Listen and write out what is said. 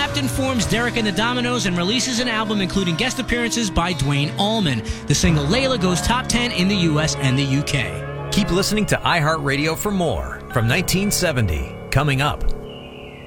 Clapton forms Derek and the Dominos and releases an album including guest appearances by Duane Allman. The single Layla goes top 10 in the U.S. and the U.K. Keep listening to iHeartRadio for more from 1970. Coming up.